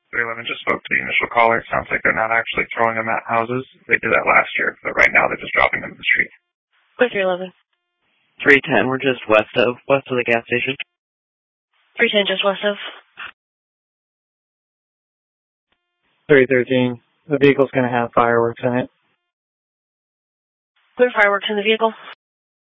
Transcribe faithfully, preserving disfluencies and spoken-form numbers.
three eleven just spoke to the initial caller. It sounds like they're not actually throwing them at houses. They did that last year, but right now they're just dropping them in the street. three eleven. three ten, we're just west of, west of the gas station. three ten, just west of. three thirteen, the vehicle's going to have fireworks in it. Clear fireworks in the vehicle.